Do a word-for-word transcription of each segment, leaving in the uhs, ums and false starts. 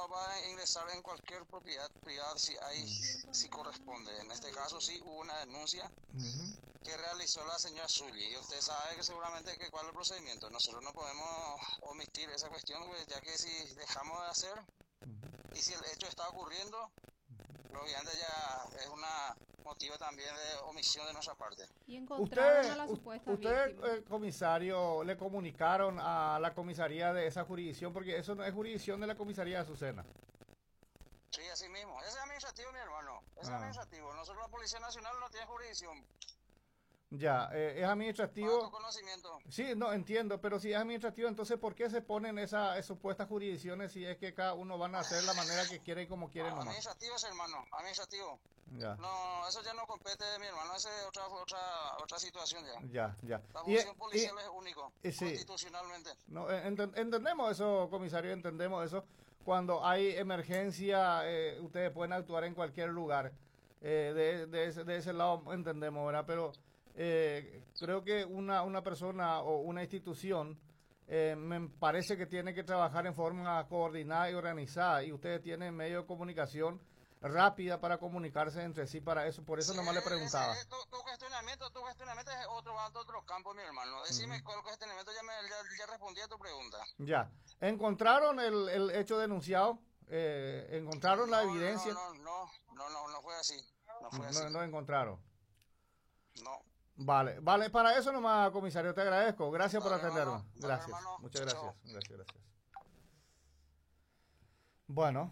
va, va a ingresar en cualquier propiedad privada si hay, si corresponde. En este caso sí hubo una denuncia Ujú. que realizó la señora Zully. Y usted sabe que seguramente que cuál es el procedimiento. Nosotros no podemos omitir esa cuestión, pues, ya que si dejamos de hacer y si el hecho está ocurriendo, obviamente ya es un motivo también de omisión de nuestra parte. Y encontraron Usted, a la u- supuesta usted, víctima. eh, comisario, le comunicaron a la comisaría de esa jurisdicción, porque eso no es jurisdicción de la comisaría de Azucena. Sí, así mismo. Ese es administrativo, mi hermano. Ese es Ah. administrativo. Nosotros la Policía Nacional no tiene jurisdicción. Ya, eh, es Para tu administrativo. conocimiento. Sí, no entiendo, pero si es administrativo, entonces ¿por qué se ponen esas esas supuestas jurisdicciones si es que cada uno van a hacer la manera que quiere y como quiere nomás? Administrativo es hermano, administrativo. Ya, No, eso ya no compete de mi hermano, esa es otra, otra, otra situación ya. ya, ya. La Y, función policial y- es único, y sí. constitucionalmente. No, eh, enten- entendemos eso, comisario, entendemos eso. Cuando hay emergencia, eh, ustedes pueden actuar en cualquier lugar. Eh, de, de, ese, de ese lado entendemos, ¿verdad? Pero eh, creo que una, una persona o una institución eh, me parece que tiene que trabajar en forma coordinada y organizada. Y ustedes tienen medio de comunicación rápida para comunicarse entre sí para eso. Por eso Sí, nomás le ese- preguntaba. ese- tu, tu cuestionamiento, tu cuestionamiento es otro, va a otro campo, mi hermano. Decime cuál cuestionamiento, ya, me, ya, ya respondí a tu pregunta. Ya. ¿Encontraron el, el hecho denunciado? Eh, ¿Encontraron la No, evidencia? No, no, no, no, no, no fue así. No fue así. No, no encontraron. No. Vale, vale, para eso nomás, comisario, te agradezco. Gracias por Vale, atenderme. hermano. Vale, Gracias. hermano. Muchas Chao. gracias. Gracias, gracias. Bueno,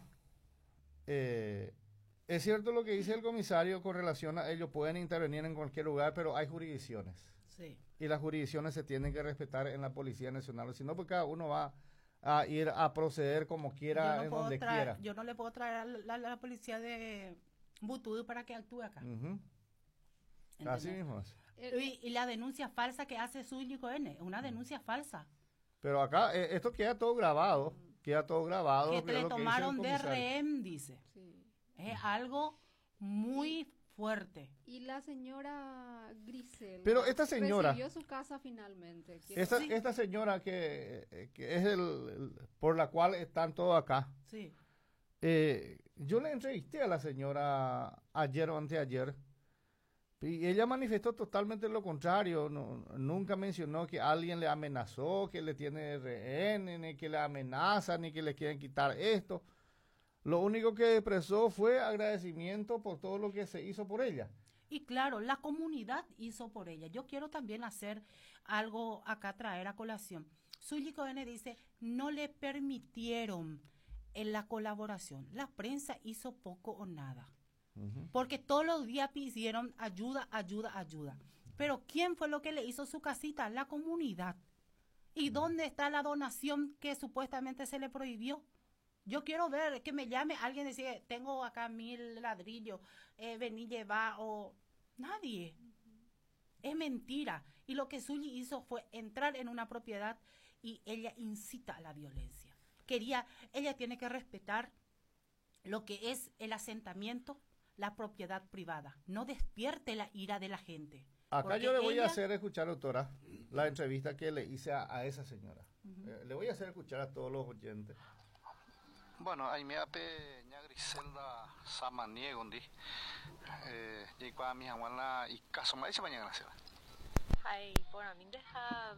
eh, es cierto lo que dice el comisario con relación a ellos pueden intervenir en cualquier lugar, pero hay jurisdicciones. Sí. Y las jurisdicciones se tienen que respetar en la Policía Nacional, si no, pues cada uno va a ir a proceder como quiera, yo, no en puedo donde traer- quiera. yo no le puedo traer a la, la- la policía de Butudu para que actúe acá. Ujú. ¿entendés? Así mismo es. El- Y, y la denuncia falsa que hace Zúñigo N, es una denuncia falsa. Pero acá, eh, esto queda todo grabado, queda todo grabado. Que lo te le lo que dice el tomaron de comisario. rehén, dice. sí. Es algo muy fuerte. Y la señora Grisel. Pero esta señora- recibió su casa finalmente. Quiero- Esta, Sí. esta señora que, eh, que es el, el- por la cual están todos acá, Sí. eh, yo le entrevisté a la señora ayer o anteayer y ella manifestó totalmente lo contrario, no- nunca mencionó que alguien le amenazó, que le tiene rehén, ni que le amenazan, ni que le quieren quitar esto. Lo único que expresó fue agradecimiento por todo lo que se hizo por ella. Y claro, la comunidad hizo por ella. Yo quiero también hacer algo acá, traer a colación. Zúñigo N dice, no le permitieron en la colaboración. La prensa hizo poco o nada. Porque todos los días pidieron ayuda, ayuda, ayuda. Pero ¿quién fue lo que le hizo su casita? La comunidad. ¿Y dónde está la donación que supuestamente se le prohibió? Yo quiero ver, que me llame alguien y decir, tengo acá mil ladrillos, eh, vení, llevar, o nadie. Es mentira. Y lo que Zully hizo fue entrar en una propiedad y ella incita a la violencia. Quería, ella tiene que respetar lo que es el asentamiento, la propiedad privada. No despierte la ira de la gente. Acá Porque yo le voy a ella- hacer escuchar, doctora, la entrevista que le hice a, a esa señora. Eh, le voy a hacer escuchar a todos los oyentes. Bueno, ahí me ape ña Griselda Samaniego, eh, y para mi abuela y caso más mañana se va. Hay por mí deja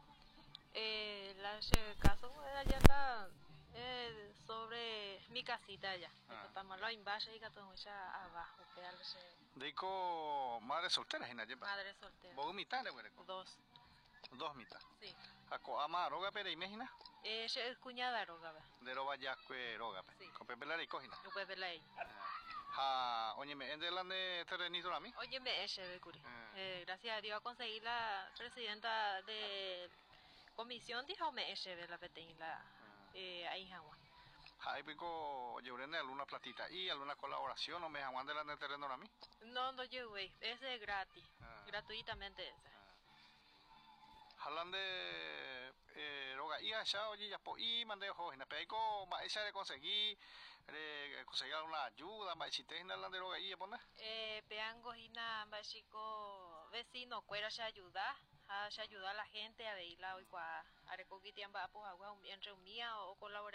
eh, las eh, casos de allá la eh, sobre mi casita allá. Ah. Estamos la invasión y que todo ya abajo, pegarse Dico madre soltera, ¿no? madre soltera. ¿Vos mitad le voy Dos, Dos mitad. sí. Ako ama roga pere imagina. Eh, es cuñada roga, De roba ya que roga pe. Sí. Con pepe la cogina. no puede verla ahí. Ha, oye, me endelande terrenito a mí. Oye, me ese ve curi. Ah. Eh, gracias a Dios a conseguir la presidenta de comisión dijo me ese ve la peteña eh ahí en Juan. Hay pico, oye, urene alguna platita y alguna colaboración o me jaman delante terreno a mí. No, no llevé, ese es gratis, Ah. gratuitamente ese. Hablan de eh, roga y allá oye ya po y mandé hoja pero co esa de conseguir de conseguir alguna ayuda más si te hablan de roga y pone Eh, peango hina básico vecino cuera se ayuda a se ayuda a la gente a veirla hoy cua a recoger tiempo a pues agua entre un día o colaborar